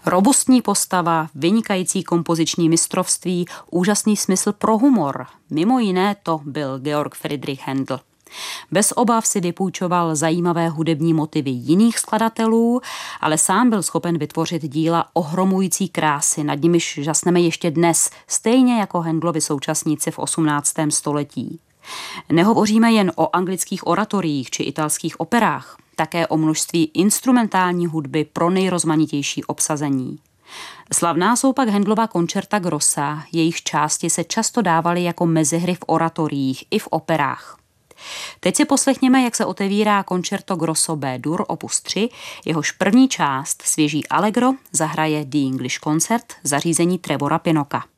Robustní postava, vynikající kompoziční mistrovství, úžasný smysl pro humor. Mimo jiné to byl Georg Friedrich Händel. Bez obav si vypůjčoval zajímavé hudební motivy jiných skladatelů, ale sám byl schopen vytvořit díla ohromující krásy, nad nimiž žasneme ještě dnes, stejně jako Händelovi současníci v 18. století. Nehovoříme jen o anglických oratoriích či italských operách, také o množství instrumentální hudby pro nejrozmanitější obsazení. Slavná jsou pak Händelova koncerta grossa, jejich části se často dávaly jako mezihry v oratoriích i v operách. Teď si poslechněme, jak se otevírá koncerto grosso B-dur opus 3, jehož první část, svěží allegro, zahraje The English Concert, zařízení Trevora Pinnocka.